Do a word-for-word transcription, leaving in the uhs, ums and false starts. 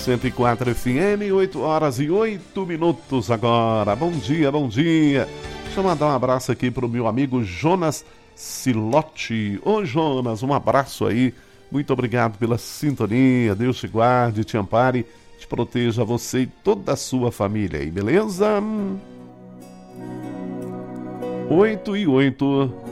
cento e quatro F M, oito horas e oito minutos agora. Bom dia, bom dia. Deixa eu mandar um abraço aqui pro meu amigo Jonas Silotti. Ô Jonas, um abraço aí. Muito obrigado pela sintonia. Deus te guarde, te ampare, te proteja você e toda a sua família aí, beleza? Oito e oito.